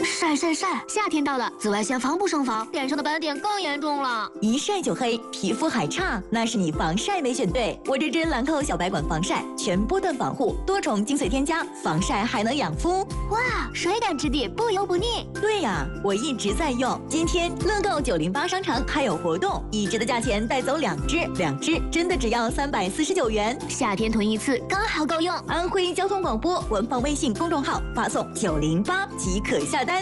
晒晒晒！夏天到了，紫外线防不胜防，脸上的斑点更严重了。 一晒就黑，皮肤还差，那是你防晒没选对。我这支兰蔻小白管防晒，全波段防护，多重精粹添加，防晒还能养肤。 哇，水感质地，不油不腻。 对呀，我一直在用。今天乐购908商城还有活动，1支的价钱带走2支，2支真的只要349元。 夏天囤一次刚好够用。 安徽交通广播官方微信公众号发送908即可下单。